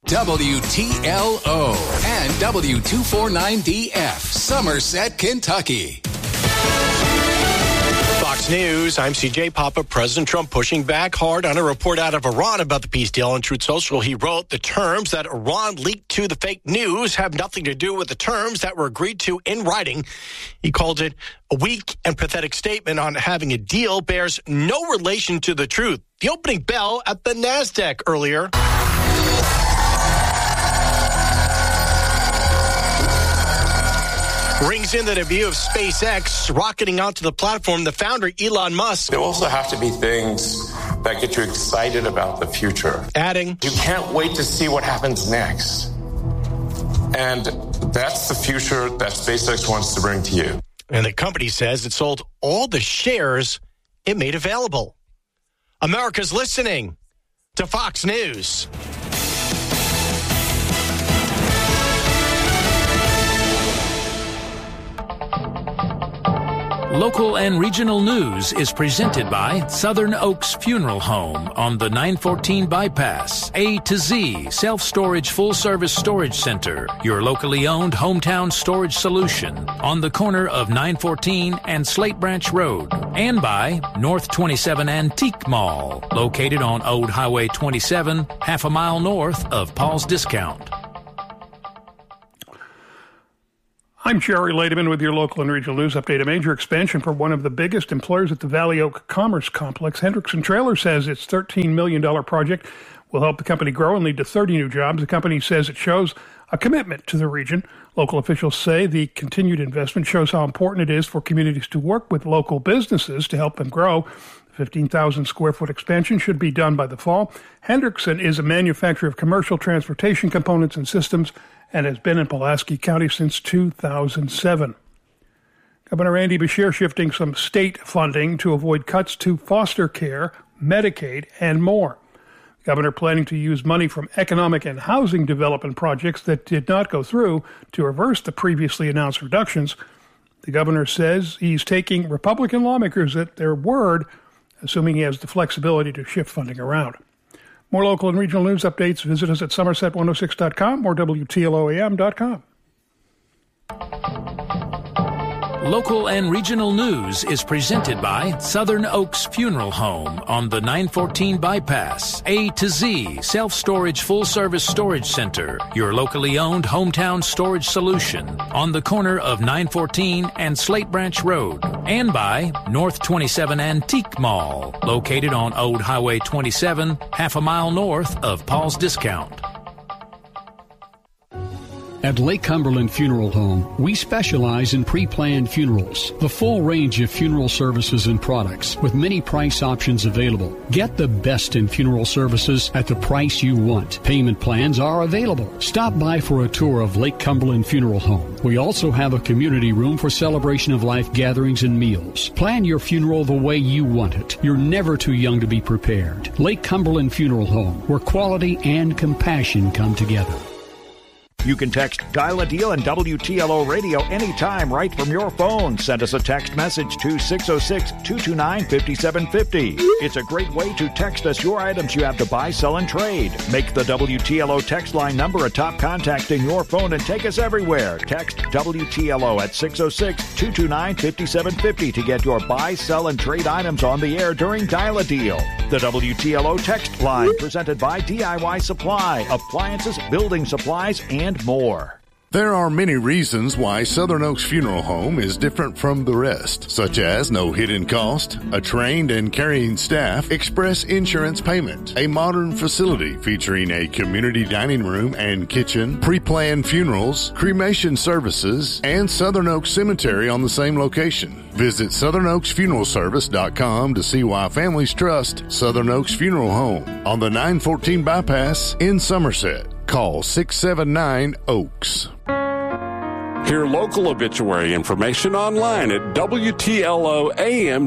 WTLO and W249DF, Somerset, Kentucky. Fox News, I'm CJ Papa. President Trump pushing back hard on a report out of Iran about the peace deal. On Truth Social, he wrote, the terms that Iran leaked to the fake news have nothing to do with the terms that were agreed to in writing. He called it a weak and pathetic statement on having a deal bears no relation to the truth. The opening bell at the NASDAQ earlier. Rings in the debut of SpaceX rocketing onto the platform. The founder, Elon Musk. There also have to be things that get you excited about the future. Adding, you can't wait to see what happens next. And that's the future that SpaceX wants to bring to you. And the company says it sold all the shares it made available. America's listening to Fox News. Local and regional news is presented by Southern Oaks Funeral Home on the 914 bypass. A to Z Self-Storage Full-Service Storage Center, your locally owned hometown storage solution on the corner of 914 and Slate Branch Road. And by North 27 Antique Mall, located on Old Highway 27, half a mile north of Paul's Discount. I'm Jerry Lademan with your local and regional news update. A major expansion for one of the biggest employers at the Valley Oak Commerce Complex. Hendrickson Trailer says its $13 million project will help the company grow and lead to 30 new jobs. The company says it shows a commitment to the region. Local officials say the continued investment shows how important it is for communities to work with local businesses to help them grow. The 15,000 square foot expansion should be done by the fall. Hendrickson is a manufacturer of commercial transportation components and systems and has been in Pulaski County since 2007. Governor Andy Beshear shifting some state funding to avoid cuts to foster care, Medicaid, and more. The governor planning to use money from economic and housing development projects that did not go through to reverse the previously announced reductions. The governor says he's taking Republican lawmakers at their word, assuming he has the flexibility to shift funding around. More local and regional news updates, visit us at somerset106.com or WTLOAM.com. Local and regional news is presented by Southern Oaks Funeral Home on the 914 bypass. A to Z Self-Storage Full-Service Storage Center, your locally owned hometown storage solution on the corner of 914 and Slate Branch Road. And by North 27 Antique Mall, located on Old Highway 27, half a mile north of Paul's Discount. At Lake Cumberland Funeral Home, we specialize in pre-planned funerals, the full range of funeral services and products with many price options available. Get the best in funeral services at the price you want. Payment plans are available. Stop by for a tour of Lake Cumberland Funeral Home. We also have a community room for celebration of life gatherings and meals. Plan your funeral the way you want it. You're never too young to be prepared. Lake Cumberland Funeral Home, where quality and compassion come together. You can text Dial a Deal and WTLO Radio anytime right from your phone. Send us a text message to 606-229-5750. It's a great way to text us your items you have to buy, sell, and trade. Make the WTLO text line number a top contact in your phone and take us everywhere. Text WTLO at 606-229-5750 to get your buy, sell, and trade items on the air during Dial a Deal. The WTLO text line presented by DIY Supply, appliances, building supplies, and more. There are many reasons why Southern Oaks Funeral Home is different from the rest, such as no hidden cost, a trained and caring staff, express insurance payment, a modern facility featuring a community dining room and kitchen, pre-planned funerals, cremation services, and Southern Oaks Cemetery on the same location. Visit SouthernOaksFuneralService.com to see why families trust Southern Oaks Funeral Home on the 914 bypass in Somerset. Call 679-OAKS. Hear local obituary information online at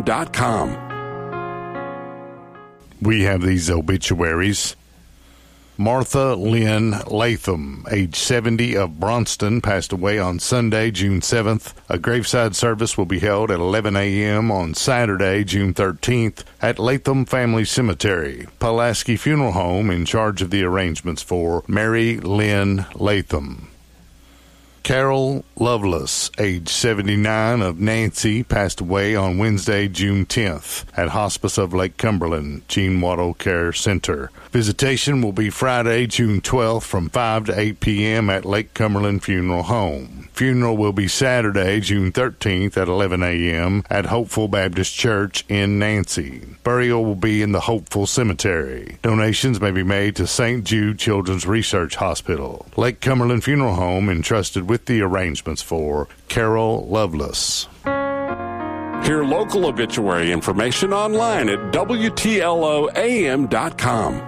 WTLOAM.com. We have these obituaries Martha Lynn Latham, age 70, of Braunston, passed away on Sunday, June 7th. A graveside service will be held at 11 a.m. on Saturday, June 13th, at Latham Family Cemetery. Pulaski Funeral Home in charge of the arrangements for Mary Lynn Latham. Carol Lovelace, age 79, of Nancy, passed away on Wednesday, June 10th, at Hospice of Lake Cumberland, Gene Wattle Care Center. Visitation will be Friday, June 12th, from 5 to 8 p.m. at Lake Cumberland Funeral Home. Funeral will be Saturday, June 13th at 11 a.m. at Hopeful Baptist Church in Nancy. Burial will be in the Hopeful Cemetery. Donations may be made to St. Jude Children's Research Hospital. Lake Cumberland Funeral Home entrusted with the arrangements for Carol Lovelace. Hear local obituary information online at WTLOAM.com.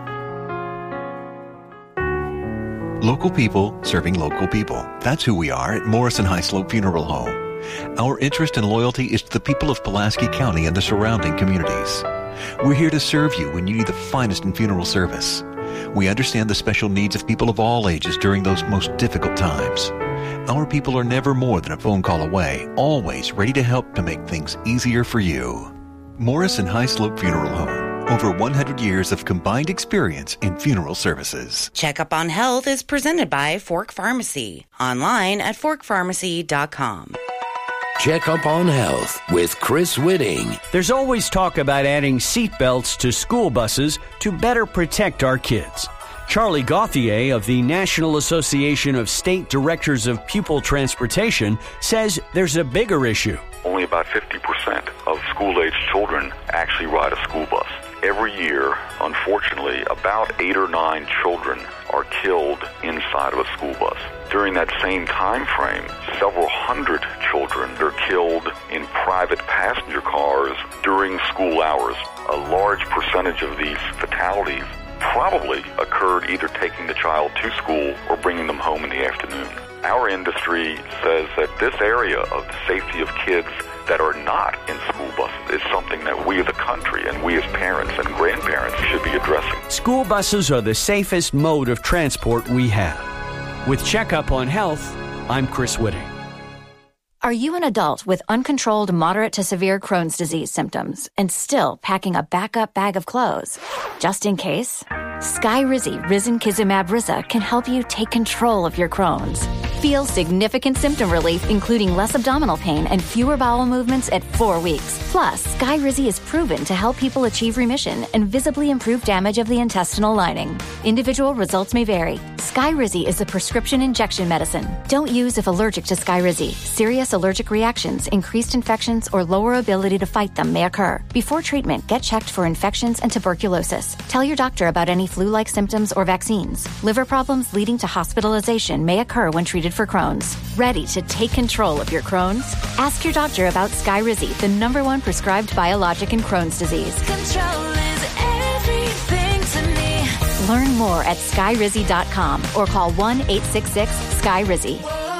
Local people serving local people. That's who we are at Morrison High Slope Funeral Home. Our interest and loyalty is to the people of Pulaski County and the surrounding communities. We're here to serve you when you need the finest in funeral service. We understand the special needs of people of all ages during those most difficult times. Our people are never more than a phone call away, always ready to help to make things easier for you. Morrison High Slope Funeral Home. Over 100 years of combined experience in funeral services. Checkup on Health is presented by Fork Pharmacy. Online at forkpharmacy.com. Checkup on Health with Chris Whitting. There's always talk about adding seatbelts to school buses to better protect our kids. Charlie Gauthier of the National Association of State Directors of Pupil Transportation says there's a bigger issue. Only about 50% of school-aged children actually ride a school bus. Every year, unfortunately, about 8 or 9 children are killed inside of a school bus. During that same time frame, several hundred children are killed in private passenger cars during school hours. A large percentage of these fatalities probably occurred either taking the child to school or bringing them home in the afternoon. Our industry says that this area of the safety of kids that are not in school buses is something that we as a country and we as parents and grandparents should be addressing. School buses are the safest mode of transport we have. With Checkup on Health, I'm Chris Whitting. Are you an adult with uncontrolled moderate to severe Crohn's disease symptoms and still packing a backup bag of clothes? Just in case, Skyrizi Risankizumab Riza can help you take control of your Crohn's. Feel significant symptom relief, including less abdominal pain and fewer bowel movements at 4 weeks. Plus, Skyrizi is proven to help people achieve remission and visibly improve damage of the intestinal lining. Individual results may vary. Skyrizi is a prescription injection medicine. Don't use if allergic to Skyrizi. Serious allergic reactions, increased infections, or lower ability to fight them may occur. Before treatment, get checked for infections and tuberculosis. Tell your doctor about any flu-like symptoms or vaccines. Liver problems leading to hospitalization may occur when treated for Crohn's. Ready to take control of your Crohn's? Ask your doctor about Skyrizi, the #1 prescribed biologic in Crohn's disease. Control is everything to me. Learn more at skyrizi.com or call 1-866-SKY-RIZI.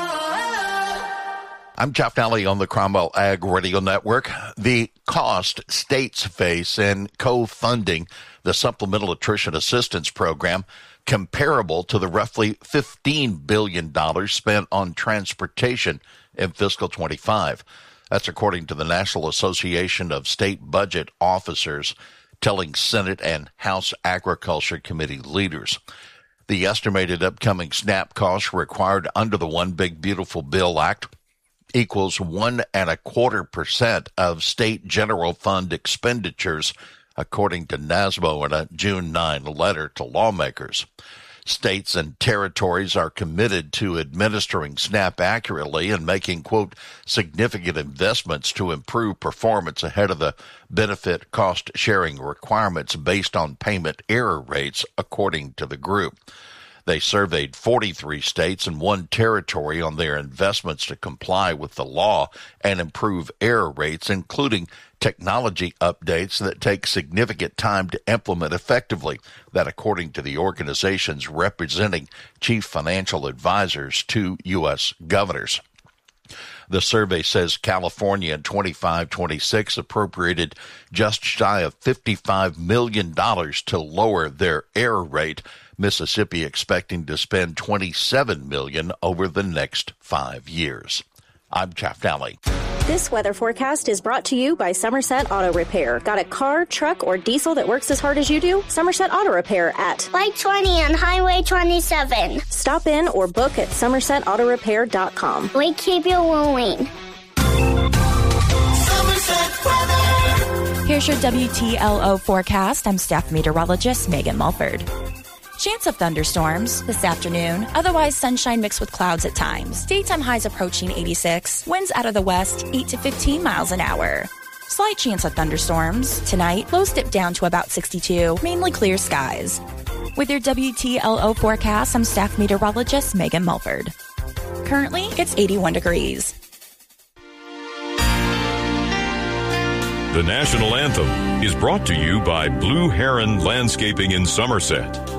I'm Jeff Nally on the Cromwell Ag Radio Network. The cost states face in co-funding the Supplemental Nutrition Assistance Program comparable to the roughly $15 billion spent on transportation in fiscal 25. That's according to the National Association of State Budget Officers, telling Senate and House Agriculture Committee leaders. The estimated upcoming SNAP costs required under the One Big Beautiful Bill Act equals 1.25% of state general fund expenditures, according to NASMO in a June 9 letter to lawmakers. States and territories are committed to administering SNAP accurately and making, quote, significant investments to improve performance ahead of the benefit cost sharing requirements based on payment error rates, according to the group. They surveyed 43 states and 1 territory on their investments to comply with the law and improve error rates, including technology updates that take significant time to implement effectively. That according to the organizations representing chief financial advisors to U.S. governors. The survey says California in 25-26 appropriated just shy of $55 million to lower their air rate. Mississippi expecting to spend $27 million over the next 5 years. I'm Jeff Daly. This weather forecast is brought to you by Somerset Auto Repair. Got a car, truck, or diesel that works as hard as you do? Somerset Auto Repair at Light 20 on Highway 27. Stop in or book at somersetautorepair.com. We keep you moving. Here's your WTLO forecast. I'm staff meteorologist Megan Mulford. Chance of thunderstorms this afternoon. Otherwise, sunshine mixed with clouds at times. Daytime highs approaching 86. Winds out of the west, 8 to 15 miles an hour. Slight chance of thunderstorms. Tonight, lows dip down to about 62. Mainly clear skies. With your WTLO forecast, I'm staff meteorologist Megan Mulford. Currently, it's 81 degrees. The national anthem is brought to you by Blue Heron Landscaping in Somerset.